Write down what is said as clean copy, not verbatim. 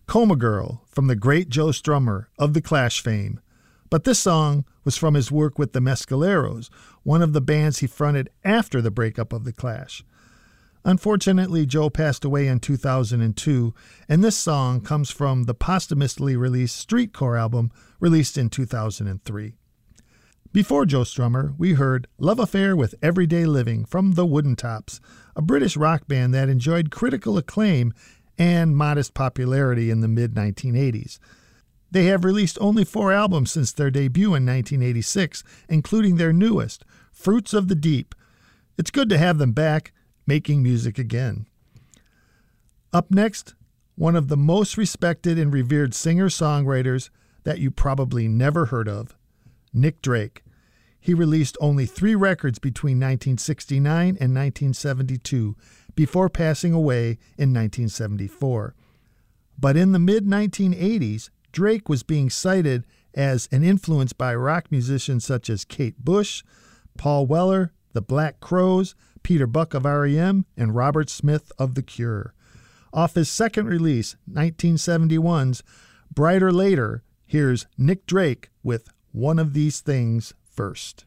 Coma Girl from the great Joe Strummer of The Clash fame. But this song was from his work with the Mescaleros, one of the bands he fronted after the breakup of The Clash. Unfortunately, Joe passed away in 2002, and this song comes from the posthumously released Streetcore album released in 2003. Before Joe Strummer, we heard Love Affair with Everyday Living from The Wooden Tops, a British rock band that enjoyed critical acclaim and modest popularity in the mid-1980s. They have released only 4 albums since their debut in 1986, including their newest, Fruits of the Deep. It's good to have them back, making music again. Up next, one of the most respected and revered singer-songwriters that you probably never heard of, Nick Drake. He released only 3 records between 1969 and 1972, before passing away in 1974. But in the mid-1980s, Drake was being cited as an influence by rock musicians such as Kate Bush, Paul Weller, the Black Crowes, Peter Buck of R.E.M., and Robert Smith of The Cure. Off his second release, 1971's Brighter Later, here's Nick Drake with One of These Things First.